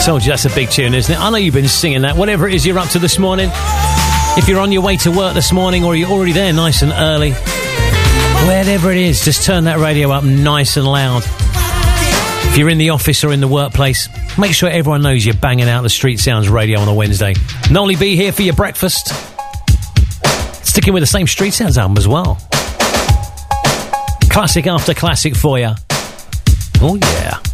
Told you that's a big tune, isn't it? I know you've been singing that. Whatever it is you're up to this morning. If you're on your way to work this morning or you're already there nice and early, wherever it is, just turn that radio up nice and loud. If you're in the office or in the workplace, make sure everyone knows you're banging out the Street Sounds radio on a Wednesday. Nolly B here for your breakfast. Sticking with the same Street Sounds album as well. Classic after classic for you. Oh yeah.